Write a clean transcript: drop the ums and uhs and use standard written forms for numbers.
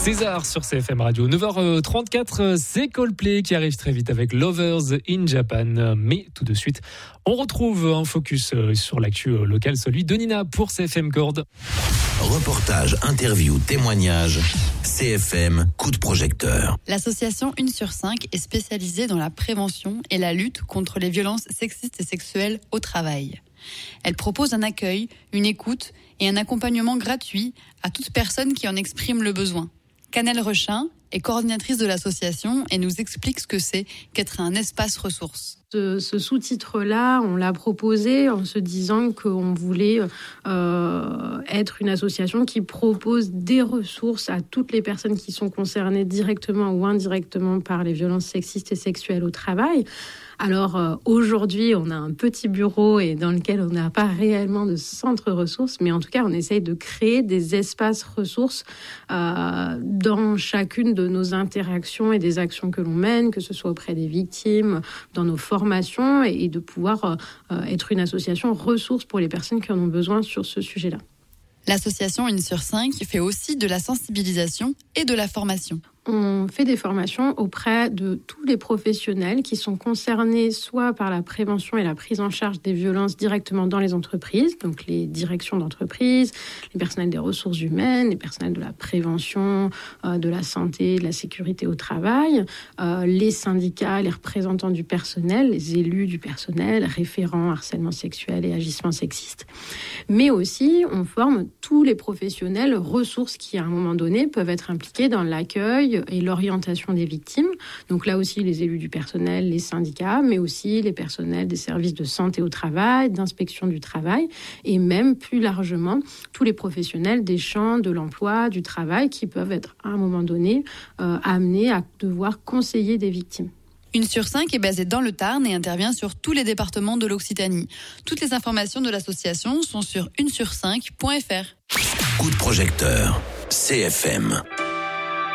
César sur CFM Radio. 9h34, c'est Coldplay qui arrive très vite avec Lovers in Japan. Mais tout de suite, on retrouve un focus sur l'actu locale, celui de Nina pour CFM Corde. Reportage, interview, témoignage, CFM, coup de projecteur. L'association 1 sur 5 est spécialisée dans la prévention et la lutte contre les violences sexistes et sexuelles au travail. Elle propose un accueil, une écoute et un accompagnement gratuit à toute personne qui en exprime le besoin. Canel Rechin est coordinatrice de l'association et nous explique ce que c'est qu'être un espace ressource. Ce sous-titre-là, on l'a proposé en se disant qu'on voulait être une association qui propose des ressources à toutes les personnes qui sont concernées directement ou indirectement par les violences sexistes et sexuelles au travail. Alors aujourd'hui, on a un petit bureau et dans lequel on n'a pas réellement de centre ressources, mais en tout cas, on essaye de créer des espaces ressources dans chacune de nos interactions et des actions que l'on mène, que ce soit auprès des victimes, dans nos formations, et de pouvoir être une association ressource pour les personnes qui en ont besoin sur ce sujet-là. L'association 1 sur 5 fait aussi de la sensibilisation et de la formation. On fait des formations auprès de tous les professionnels qui sont concernés soit par la prévention et la prise en charge des violences directement dans les entreprises, donc les directions d'entreprise, les personnels des ressources humaines, les personnels de la prévention, de la santé, de la sécurité au travail, les syndicats, les représentants du personnel, les élus du personnel, référents harcèlement sexuel et agissements sexistes. Mais aussi, on forme tous les professionnels ressources qui, à un moment donné, peuvent être impliqués dans l'accueil et l'orientation des victimes. Donc là aussi, les élus du personnel, les syndicats, mais aussi les personnels des services de santé au travail, d'inspection du travail, et même plus largement, tous les professionnels des champs de l'emploi, du travail, qui peuvent être à un moment donné amenés à devoir conseiller des victimes. 1 sur 5 est basée dans le Tarn et intervient sur tous les départements de l'Occitanie. Toutes les informations de l'association sont sur 1sur5.fr. Coup de projecteur, CFM.